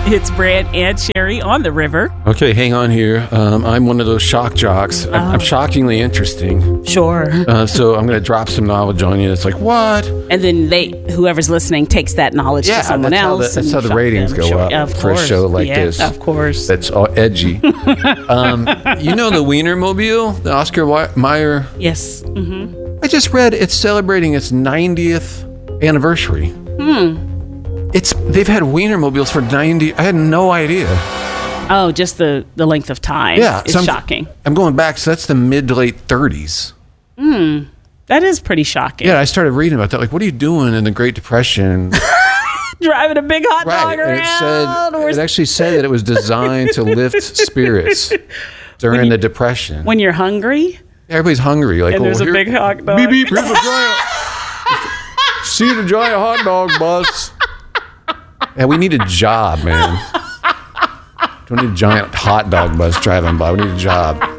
It's Brant and Sherry on the river. Okay, hang on here. I'm one of those shock jocks. I'm shockingly interesting. Sure. So I'm going to drop some knowledge on you. It's like, what? And then whoever's listening takes that knowledge to someone else. That's how the ratings go up for a show like this. Of course. That's all edgy. You know the Wienermobile, the Oscar Mayer? Yes. Mm-hmm. I just read it's celebrating its 90th anniversary. They've had Wienermobiles for 90. I had no idea. Oh, just the length of time. Yeah, it's shocking. I'm going back, so that's the mid to late 30s. That is pretty shocking. Yeah, I started reading about that. Like, what are you doing in the Great Depression? Driving a big hot dog And around. it actually said that it was designed to lift spirits during the Depression. When you're hungry. Everybody's hungry. Like, And there's a big hot dog. Beep, beep, here's a giant. See the giant hot dog bus. Yeah, we need a job, man. Don't need a giant hot dog bus driving by. We need a job.